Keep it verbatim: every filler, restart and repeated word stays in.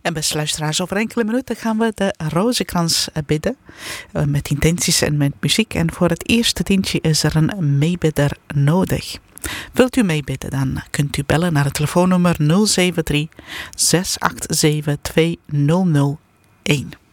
En beste luisteraars, over enkele minuten gaan we de rozenkrans bidden. Met intenties en met muziek. En voor het eerste tientje is er een meebidder nodig. Wilt u meebidden, dan kunt u bellen naar het telefoonnummer nul zeven drie, zes acht zeven, twee nul nul een.